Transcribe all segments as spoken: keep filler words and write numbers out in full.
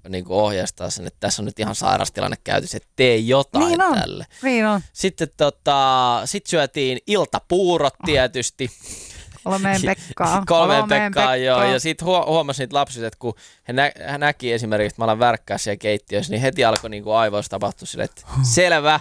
niin kuin ohjeistaa sen, että tässä on nyt ihan sairas tilanne käytössä, että tee jotain niin on. tälle. Niin on. Sitten tota, sit syötiin iltapuurot tietysti. Kolmeen Pekkaa. Kolmeen Pekkaa, joo. Ja sitten huomasin niitä lapset, että kun he, nä- he näki esimerkiksi, että mä alan värkkää siellä keittiössä, niin heti alkoi niinku aivoissa tapahtua silleen, että selvä,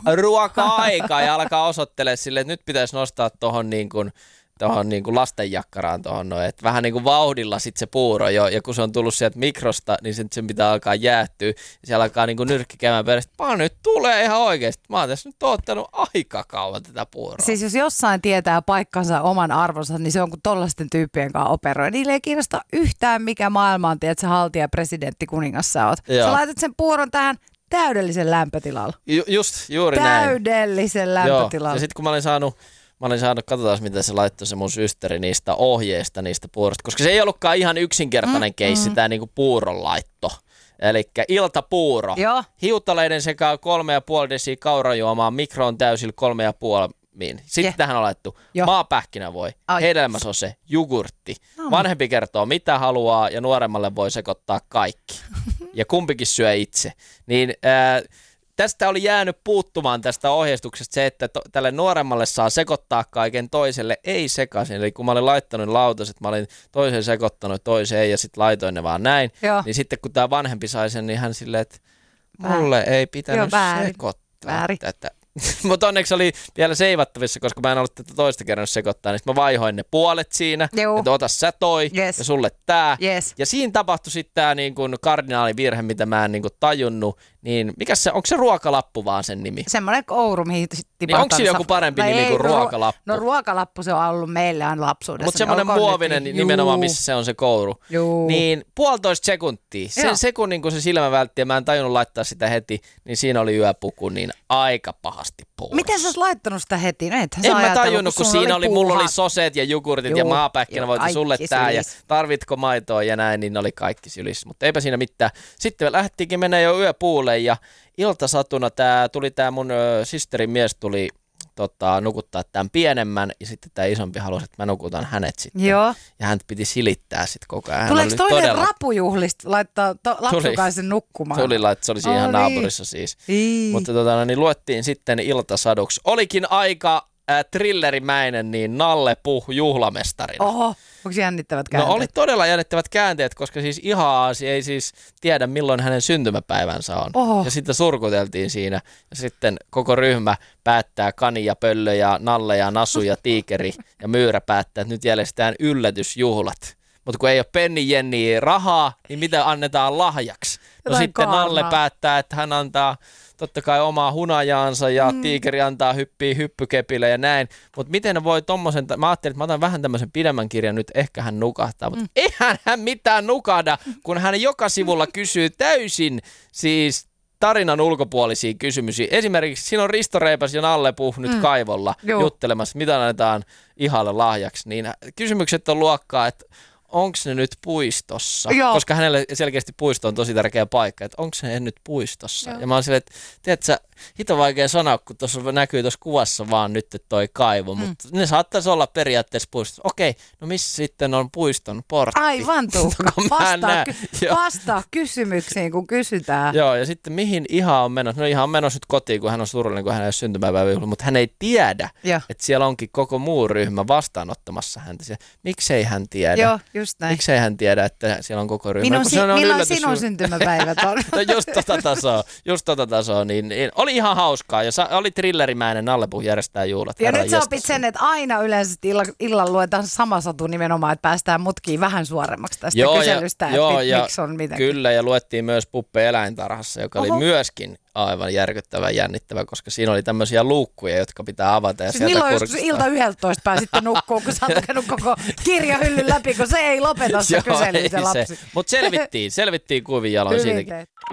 ruoka-aika. Ja alkaa osoittelemaan silleen, että nyt pitäisi nostaa tuohon niin kuin tuohon niinku lastenjakkaraan tuohon noin, että vähän niinku vauhdilla sit se puuro jo, ja kun se on tullut sieltä mikrosta, niin sen, sen pitää alkaa jäähtyä, ja siellä alkaa niinku nyrkki käymään perästä, että nyt tulee ihan oikeasti, mä oon tässä nyt oottanut aika kauan tätä puuroa. Siis jos jossain tietää paikkansa oman arvonsa, niin se on kuin tollaisten tyyppien kanssa operoi. Niille ei kiinnosta yhtään mikä maailma on, tiedät sä haltija, presidentti, kuningas sä oot. Joo. Sä laitat sen puuron tähän täydellisen lämpötilalla. Ju, just, juuri näin. Täydellisen lämpötilalla. Joo. Ja sitten kun mä olin saanut Mä olin saanut, katsotaan mitä se laittoi se mun systeri niistä ohjeista niistä puurosta, koska se ei ollutkaan ihan yksinkertainen mm, keissi, mm. tämä niinku puuron laitto. Elikkä iltapuuro. Joo. Hiutaleiden sekä kolme ja puoli desiä kaurajuomaa, mikroon täysillä kolme ja puoli min. Sitten yeah. tähän on laittu maapähkinävoi, hedelmäsose, jogurtti. No. Vanhempi kertoo mitä haluaa ja nuoremmalle voi sekoittaa kaikki. Ja kumpikin syö itse. Niin Äh, tästä oli jäänyt puuttumaan tästä ohjeistuksesta se, että to, tälle nuoremmalle saa sekoittaa kaiken, toiselle ei sekaisin. Eli kun mä olin laittanut lautaset, mä olin toiseen sekoittanut, toiseen ja sitten laitoin ne vaan näin. Joo. Niin sitten kun tämä vanhempi sai sen, niin hän silleen, että mulle ei pitänyt Joo, sekoittaa väärin. Tätä. Mutta onneksi oli vielä seivattavissa, koska mä en ollut tätä toista kerran sekoittaa, niin mä vaihoin ne puolet siinä, Joo. että ota sä toi yes. ja sulle tää. Yes. Ja siinä tapahtui sitten tää niin kun kardinaalivirhe, mitä mä en niin kun tajunnut, niin mikä se, onko se ruokalappu vaan sen nimi? Semmoinen kouru, mihin tipahtaa. Niin onko siinä joku parempi no nimi kuin no, ruokalappu? No ruokalappu se on ollut meille aina lapsuudessa. Mutta semmoinen muovinen nyt, nimenomaan, missä se on se kouru. Juu. Niin puolitoista sekuntia. Sen Joo. sekunnin, kun se silmä vältti ja mä en tajunnut laittaa sitä heti, niin siinä oli yöpuku niin aika pahasti puolessa. Miten sä oot laittanut sitä heti? No, en mä tajunnut, kun, kun siinä oli, mulla oli soseet ja jogurtit Juu. ja maapähkinävoit ja sulle tää ja tarvitko maitoa ja näin, niin ne oli kaikki sylissä. Mutta eipä siinä mitään. Sitten me lähtiinkin mennä jo yöpuulle ja iltasatuna tää, tuli tää mun ö, sisterin mies tuli tota, nukuttaa tämän pienemmän ja sitten tämä isompi halusi, että mä nukutan hänet sitten. Joo. Ja hän piti silittää sitten koko ajan. Tuleeko toinen todella rapujuhlista laittaa to, lapsukaisen nukkumaan? Tuli, lait, se oli siinä ihan naapurissa siis. Ii. Mutta tota, niin luettiin sitten iltasaduksi. Olikin aika äh, thrillerimäinen niin Nalle Puh juhlamestarina. Oho. Onko jännittävät käänteet? No oli todella jännittävät käänteet, koska siis Iha-Aasi ei siis tiedä milloin hänen syntymäpäivänsä on. Oho. Ja sitten surkuteltiin siinä. Ja sitten koko ryhmä päättää, Kani ja Pöllö ja Nalle ja Nasu ja Tiikeri ja Myyrä päättää, että nyt järjestetään yllätysjuhlat. Mutta kun ei ole penni jenniä rahaa, niin mitä annetaan lahjaksi? No Jotain sitten kaarnaa. Nalle päättää, että hän antaa totta kai omaa hunajaansa ja mm. Tiikeri antaa hyppiä hyppykepillä ja näin. Mutta miten ne voi tommosen, mä ajattelin, että mä otan vähän tämmöisen pidemmän kirjan nyt, ehkä hän nukahtaa. Mutta mm. eihän hän mitään nukahda, kun hän joka sivulla kysyy täysin siis tarinan ulkopuolisia kysymyksiä. Esimerkiksi siinä on Risto Reipäs ja Nalle Puh nyt mm. kaivolla Joo. juttelemassa, mitä annetaan Ihalle lahjaksi. Niin kysymykset on luokkaa, että onko ne nyt puistossa? Joo. Koska hänelle selkeästi puisto on tosi tärkeä paikka, että onko ne nyt puistossa? Joo. Ja mä oon silleen, että tiedätkö sä, hito vaikea sanoa, kun tuossa näkyy tuossa kuvassa vaan nyt toi kaivo, mm. mutta ne saattaisi olla periaatteessa puistossa. Okei, no missä sitten on puiston portti? Aivan Tuukka, vastaa, ky- vastaa kysymyksiin, kun kysytään. Joo, ja sitten mihin Iha on menossa? No Iha on menossa nyt kotiin, kun hän on surullinen, kun hän ei ole syntymäpäivä, mutta hän ei tiedä, Joo. että siellä onkin koko muu ryhmä vastaanottamassa häntä. Miksei hän tiedä? Joo. Just näin. Miksei hän tiedä, että siellä on koko ryhmä? Minun, si- on milloin yllätys... sinun syntymäpäivät on? No just tota tasoa, just tota tasoa, niin, niin oli ihan hauskaa ja sa- oli thrillerimäinen, Nalle Puh järjestää juhlat. Ja nyt sä opit sen, että aina yleensä illa, illalla luetaan sama satu nimenomaan, että päästään mutkiin vähän suoremmaksi tästä joo, kyselystä, ja, että joo, mit, ja miksi on mitenkin. Kyllä, ja luettiin myös Puppe eläintarhassa, joka Oho. oli myöskin aivan järkyttävän jännittävä, koska siinä oli tämmöisiä luukkuja, jotka pitää avata. Ja siis milloin joskus ilta yhdeltoista pääsitte nukkuun, kun sä oot lukenut koko kirjahyllyn läpi, kun se ei lopeta se kysely, se lapsi. Mutta selvittiin, selvittiin kuivin jaloin siitäkin.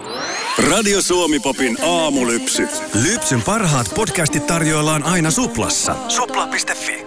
Radio Suomi Popin aamulypsy. Lypsyn parhaat podcastit tarjoillaan aina Suplassa. Supla piste fi.